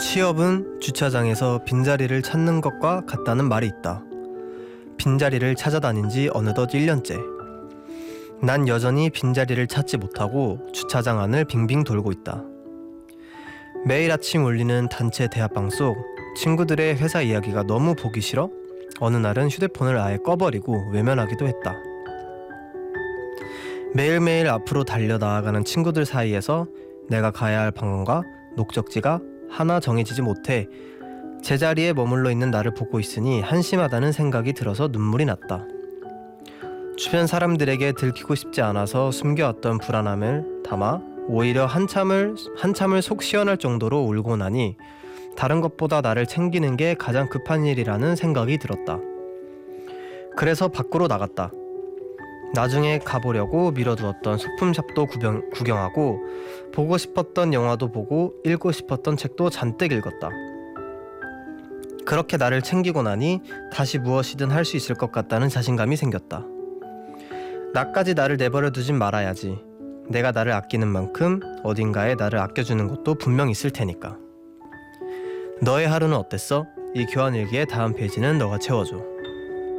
취업은 주차장에서 빈자리를 찾는 것과 같다는 말이 있다. 빈자리를 찾아다닌 지 어느덧 1년째. 난 여전히 빈자리를 찾지 못하고 주차장 안을 빙빙 돌고 있다. 매일 아침 울리는 단체 대화방 속 친구들의 회사 이야기가 너무 보기 싫어 어느 날은 휴대폰을 아예 꺼버리고 외면하기도 했다. 매일매일 앞으로 달려나아가는 친구들 사이에서 내가 가야 할 방향과 목적지가 하나 정해지지 못해 제자리에 머물러 있는 나를 보고 있으니 한심하다는 생각이 들어서 눈물이 났다. 주변 사람들에게 들키고 싶지 않아서 숨겨왔던 불안함을 담아 오히려 한참을 속 시원할 정도로 울고 나니 다른 것보다 나를 챙기는 게 가장 급한 일이라는 생각이 들었다. 그래서 밖으로 나갔다. 나중에 가보려고 미뤄두었던 소품샵도 구경하고 보고 싶었던 영화도 보고 읽고 싶었던 책도 잔뜩 읽었다. 그렇게 나를 챙기고 나니 다시 무엇이든 할 수 있을 것 같다는 자신감이 생겼다. 나까지 나를 내버려 두진 말아야지. 내가 나를 아끼는 만큼 어딘가에 나를 아껴주는 것도 분명 있을 테니까. 너의 하루는 어땠어? 이 교환일기의 다음 페이지는 너가 채워줘.